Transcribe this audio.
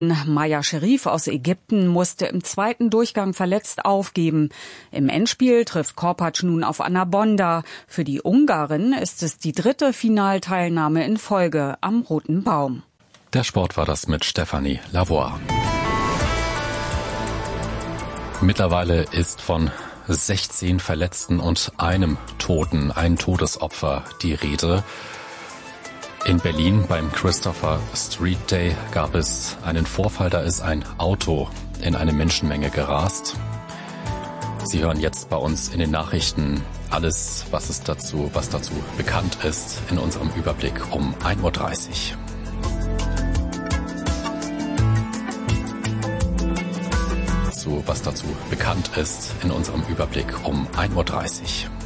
Maya Sherif aus Ägypten musste im zweiten Durchgang verletzt aufgeben. Im Endspiel trifft Korpac nun auf Anna Bonda. Für die Ungarin ist es die dritte Finalteilnahme in Folge am Roten Baum. Der Sport war das mit Stefanie Lavoie. Mittlerweile ist von 16 Verletzten und einem Toten, ein Todesopfer, die Rede. In Berlin beim Christopher Street Day gab es einen Vorfall, da ist ein Auto in eine Menschenmenge gerast. Sie hören jetzt bei uns in den Nachrichten alles, was dazu bekannt ist, in unserem Überblick um 1:30 Uhr. Was dazu bekannt ist in unserem Überblick um 1:30 Uhr.